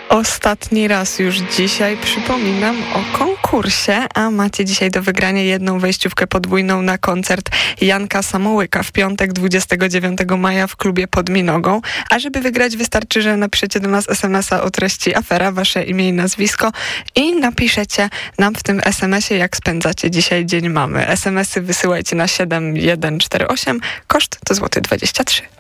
Ostatni raz już dzisiaj przypominam o konkursie, a macie dzisiaj do wygrania jedną wejściówkę podwójną na koncert Janka Samołyka w piątek 29 maja w klubie Pod Minogą. A żeby wygrać, wystarczy, że napiszecie do nas SMS-a o treści afera, wasze imię i nazwisko i napiszecie nam w tym SMS-ie, jak spędzacie dzisiaj Dzień Mamy. SMS-y wysyłajcie na 7148, koszt to złoty 23.